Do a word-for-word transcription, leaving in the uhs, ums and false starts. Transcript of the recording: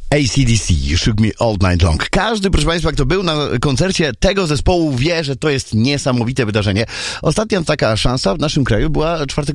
A C D C, Shook Me All Night Long. Każdy, proszę Państwa, kto był na koncercie tego zespołu, wie, że to jest niesamowite wydarzenie. Ostatnia taka szansa w naszym kraju była czwartego